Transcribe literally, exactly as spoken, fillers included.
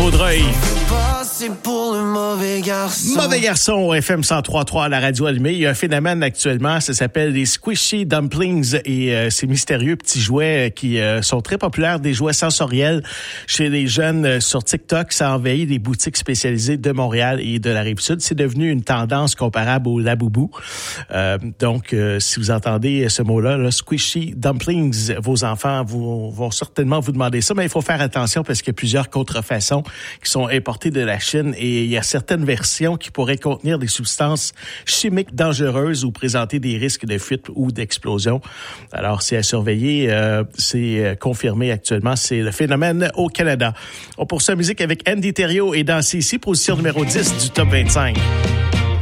Vaudreuil. C'est pour le mauvais garçon. Mauvais garçon au F M cent trois virgule trois à la radio allumée. Il y a un phénomène actuellement, ça s'appelle les squishy dumplings et euh, ces mystérieux petits jouets qui euh, sont très populaires, des jouets sensoriels chez les jeunes euh, sur TikTok. Ça envahit les boutiques spécialisées de Montréal et de la Rive-Sud. C'est devenu une tendance comparable au laboubou. Euh, donc, euh, si vous entendez ce mot-là, là, squishy dumplings, vos enfants vous, vont certainement vous demander ça, mais il faut faire attention parce qu'il y a plusieurs contrefaçons qui sont importées de la Chine et il y a certaines versions qui pourraient contenir des substances chimiques dangereuses ou présenter des risques de fuite ou d'explosion. Alors, c'est à surveiller. Euh, c'est confirmé actuellement. C'est le phénomène au Canada. On poursuit la musique avec Andy Thériault et Danser ici, position numéro dix du top vingt-cinq.